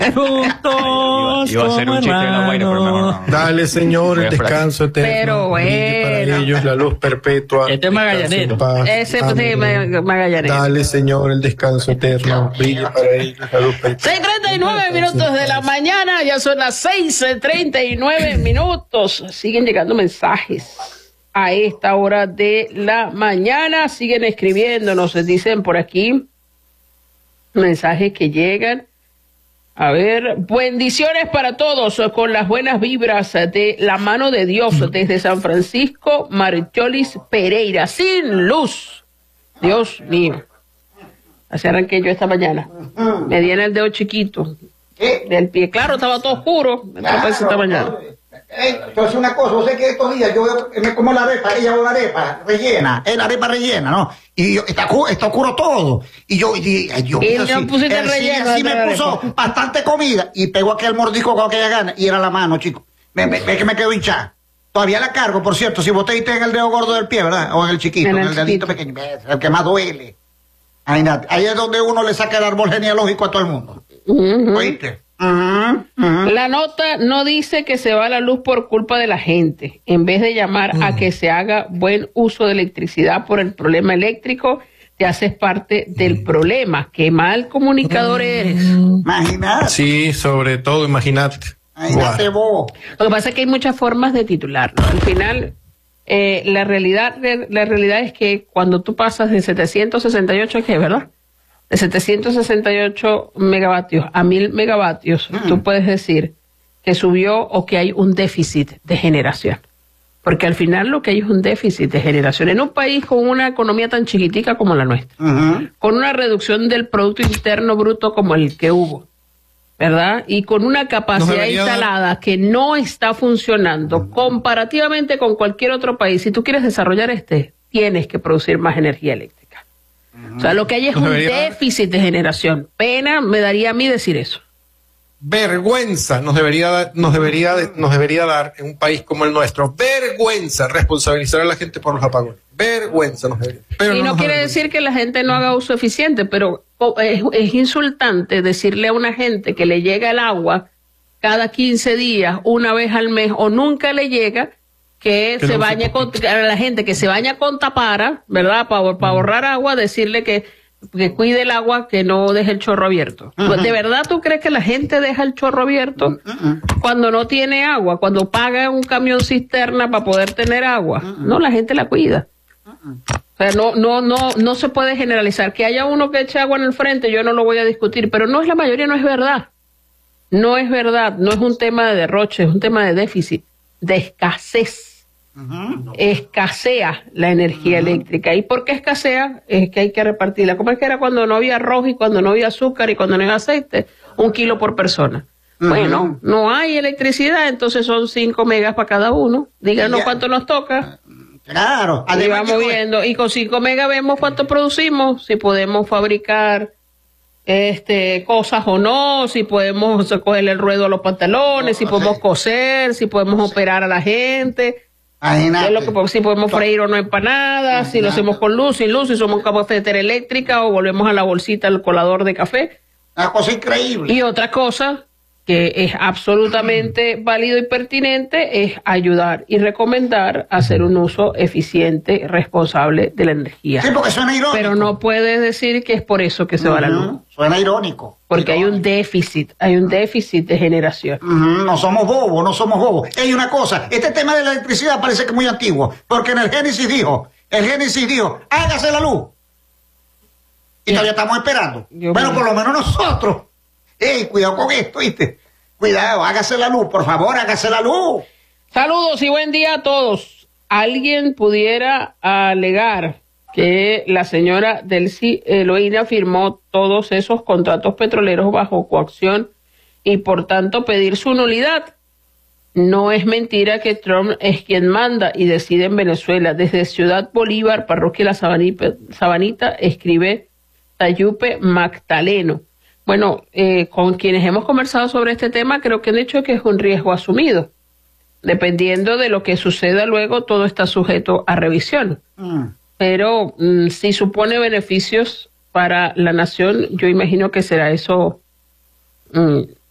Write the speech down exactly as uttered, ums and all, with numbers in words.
Juntos. Iba a ser un chiste de La Guaira, pero mejor no. Dale, Señor, el Voy a descanso eterno. Pero Brille para bueno. ellos la luz perpetua. Este es Magallanero. Descanso en paz. Ese sí, Amén. Ma- Magallanero. Dale, Señor, el descanso eterno. Brille para ellos la luz perpetua. seis treinta y nueve minutos de la mañana, ya son las seis treinta y nueve minutos. Siguen llegando mensajes a esta hora de la mañana, siguen escribiendo, nos dicen por aquí mensajes que llegan. A ver, bendiciones para todos con las buenas vibras de la mano de Dios desde San Francisco, Marcholis Pereira, sin luz. Dios mío. Así arranqué yo esta mañana. Me di en el dedo chiquito del pie. Claro, estaba todo oscuro. Me tropecé esta mañana. Eh, yo sé una cosa, yo sé que estos días yo me como la arepa, ella hago la arepa rellena, es la arepa rellena, ¿no? Y yo, está, está oscuro todo. Y yo, y, yo, Y así, no pusiste el cine relleno así de me la puso arepa. bastante comida y pegó aquel mordisco con aquella gana y era la mano, chico. Ve me, me, que me quedo hinchada. Todavía la cargo, por cierto, si vos te diste en el dedo gordo del pie, ¿verdad? O en el chiquito, En en el el, dedito chiquito. pequeño, el que más duele. Ahí, nada. Ahí es donde uno le saca el árbol genealógico a todo el mundo. Ujú. ¿Oíste? Ujú, ujú. La nota no dice que se va la luz por culpa de la gente. En vez de llamar a que se haga buen uso de electricidad por el problema eléctrico, te haces parte del problema. Qué mal comunicador eres. Imagínate. Sí, sobre todo, imagínate. Imagínate vos. Lo que pasa es que hay muchas formas de titularlo. Al final, eh, la realidad la realidad es que cuando tú pasas de setecientos sesenta y ocho, ¿qué, verdad? De setecientos sesenta y ocho megavatios a mil megavatios, Mm. tú puedes decir que subió o que hay un déficit de generación. Porque al final lo que hay es un déficit de generación. En un país con una economía tan chiquitica como la nuestra, Ujú. con una reducción del Producto Interno Bruto como el que hubo, ¿verdad? Y con una capacidad debería dar- instalada que no está funcionando comparativamente con cualquier otro país. Si tú quieres desarrollar este, tienes que producir más energía eléctrica. O sea, lo que hay es Nos un debería dar- déficit de generación. Pena me daría a mí decir eso. Vergüenza nos debería, dar- nos, debería, de- nos debería dar en un país como el nuestro. Vergüenza responsabilizar a la gente por los apagones. Vergüenza nos debería. Pero Y no nos quiere avergüenza. decir que la gente no haga uso eficiente, pero o- es, es insultante decirle a una gente que le llega el agua cada quince días, una vez al mes, o nunca le llega, que Que se lo use bañe con, a la gente que se baña con tapara, ¿verdad? Para, para ahorrar agua, decirle que, que cuide el agua, que no deje el chorro abierto. ¿De verdad tú crees que la gente deja el chorro abierto cuando no tiene agua, cuando paga un camión cisterna para poder tener agua? No, la gente la cuida. O sea, no, no, no, no se puede generalizar. Que haya uno que eche agua en el frente, yo no lo voy a discutir, pero no es la mayoría, no es verdad. No es verdad, no es un tema de derroche, es un tema de déficit, de escasez. Escasea la energía eléctrica. ¿Y por qué escasea? Es que hay que repartirla. ¿Cómo es que era cuando no había arroz y cuando no había azúcar y cuando no había aceite? Un kilo por persona. Bueno, no hay electricidad, entonces son cinco megas para cada uno. Díganos Ya. cuánto nos toca. Claro. Y Además, vamos que- viendo. Y con cinco megas vemos cuánto producimos, si podemos fabricar este cosas o no, si podemos cogerle el ruedo a los pantalones, si No, podemos sí. coser, si podemos operar a la gente. Imagínate. ¿Qué es lo que, si podemos freír o no empanadas, si lo hacemos con luz, sin luz, si somos cafetera eléctrica o volvemos a la bolsita, al colador de café. Una cosa increíble. Y otra cosa que es absolutamente válido y pertinente es ayudar y recomendar hacer un uso eficiente, responsable de la energía. Sí, porque suena irónico. Pero no puedes decir que es por eso que se va la luz, Ujú. Suena irónico. porque hay un déficit, hay un déficit de generación. Ujú, no somos bobos, no somos bobos. Hay una cosa, este tema de la electricidad parece que es muy antiguo, porque en el Génesis dijo, el Génesis dijo, hágase la luz. Y todavía estamos esperando. Yo bueno, me- por lo menos nosotros. Ey, cuidado con esto, ¿viste? Cuidado, hágase la luz, por favor, hágase la luz. Saludos y buen día a todos. ¿Alguien pudiera alegar que la señora Delcy Eloína firmó todos esos contratos petroleros bajo coacción y por tanto pedir su nulidad? No es mentira que Trump es quien manda y decide en Venezuela. Desde Ciudad Bolívar, Parroquia La Sabanita, Sabanita escribe Tayupe Magdaleno. Bueno, eh, con quienes hemos conversado sobre este tema, creo que han dicho que es un riesgo asumido. Dependiendo de lo que suceda luego, todo está sujeto a revisión. Mm. Pero mm, si supone beneficios para la nación, yo imagino que será eso mm,